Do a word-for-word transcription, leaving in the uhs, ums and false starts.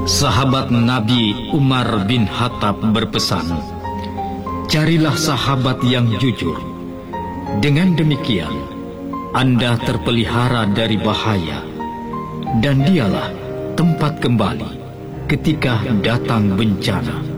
Sahabat Nabi Umar bin Khattab berpesan, carilah sahabat yang jujur. Dengan demikian, Anda terpelihara dari bahaya, dan dialah tempat kembali ketika datang bencana.